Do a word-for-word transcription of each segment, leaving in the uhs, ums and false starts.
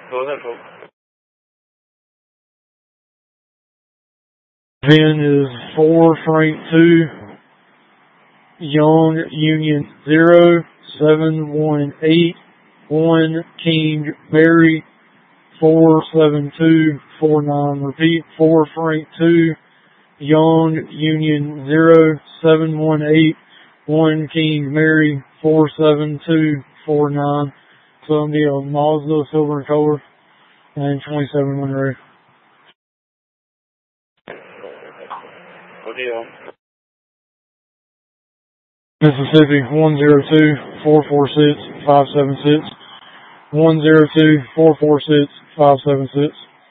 Go ahead, folks. Vin is four, Frank two, Young Union zero, seven one eight, one King Mary, four seven two four nine. Repeat, four Frank two, Young Union zero, seven one eight, one King Mary, four seven two four nine. So it'll be a Mazda silver and color and twenty-seven Monroe. What deal? Mississippi one zero two four four six five seven six. one zero two four four six five seven six.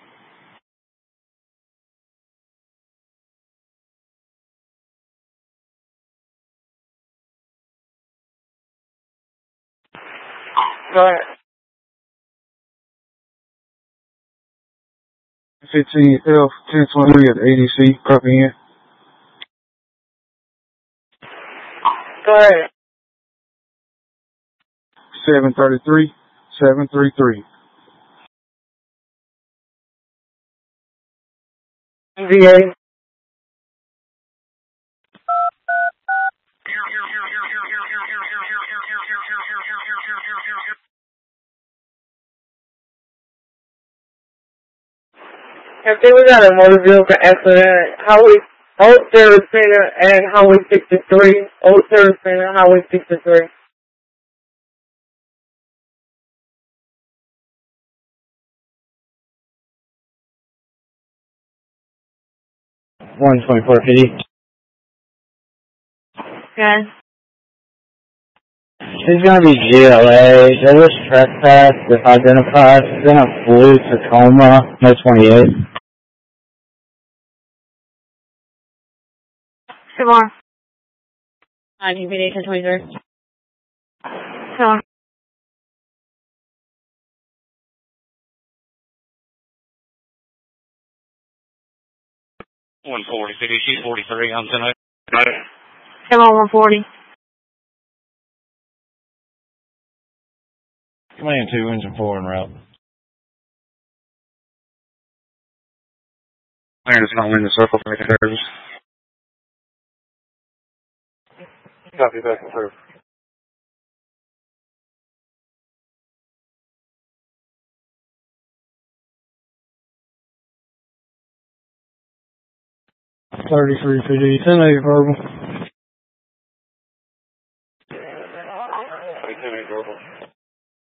Go ahead. fifteen F ten twenty-three at A D C, copy in. Go ahead. seven thirty-three seven three three. V A. If they was at a motor vehicle accident, Highway Old Service Center and Highway sixty-three, Old Service Center, Highway sixty-three. one twenty-four fifty. Okay. It's going to be G L A. There was trespass if identified. It's in a blue Tacoma, no twenty-eight. Come on. I need V A twenty-three. Come on. one forty, C D C forty-three, I'm tonight. Come on, one forty. Command two, engine four en route. Land is not in the circle for making service. Copy, back and through. thirty-three P D, ten eight verbal.